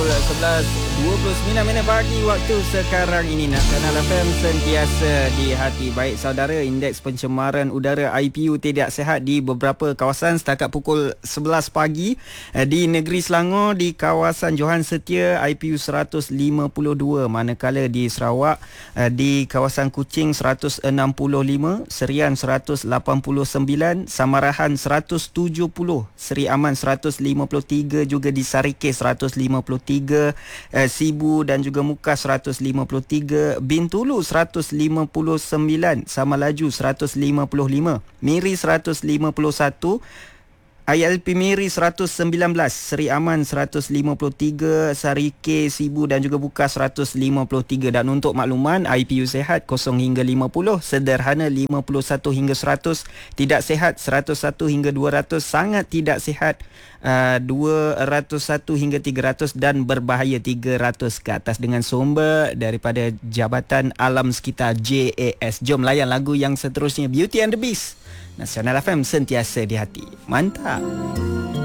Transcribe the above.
11.29 pagi waktu sekarang ini. Nasional FM sentiasa di hati. Baik saudara, indeks pencemaran udara IPU tidak sihat di beberapa kawasan setakat pukul 11 pagi. Di negeri Selangor, di kawasan Johan Setia, IPU 152, manakala di Sarawak, di kawasan Kuching 165, Serian 189, Samarahan 170, Seri Aman 153, juga di Sarike 153, Sibu dan juga Mukas 153, Bintulu 159, Samalaju 155, Miri 151, ILP Miri 119, Seri Aman 153, Sarike, Sibu dan juga Bukas 153. Dan untuk makluman, IPU sihat 0 hingga 50, sederhana 51 hingga 100, tidak sihat 101 hingga 200, sangat tidak sihat 201 hingga 300 dan berbahaya 300 ke atas, dengan sumber daripada Jabatan Alam Sekitar JAS. Jom layan lagu yang seterusnya, Beauty and the Beast. Nasional FM sentiasa di hati. Mantap.